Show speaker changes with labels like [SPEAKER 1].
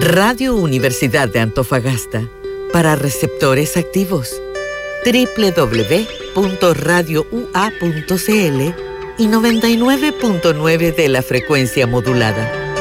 [SPEAKER 1] Radio Universidad de Antofagasta, para receptores activos. www.radioua.cl y 99.9 de la frecuencia modulada.